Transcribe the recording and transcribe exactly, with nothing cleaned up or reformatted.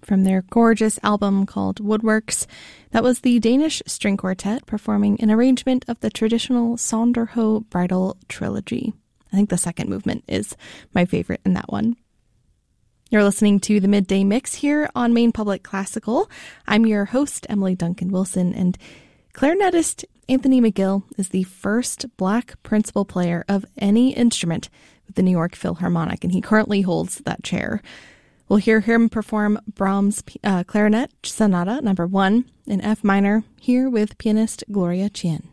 from their gorgeous album called Woodworks. That was the Danish String Quartet performing an arrangement of the traditional Sonderho Bridal Trilogy. I think the second movement is my favorite in that one. You're listening to the Midday Mix here on Maine Public Classical. I'm your host, Emily Duncan Wilson, and clarinetist Anthony McGill is the first Black principal player of any instrument with the New York Philharmonic, and he currently holds that chair. We'll hear him perform Brahms' uh, Clarinet Sonata number one in F minor, here with pianist Gloria Chien.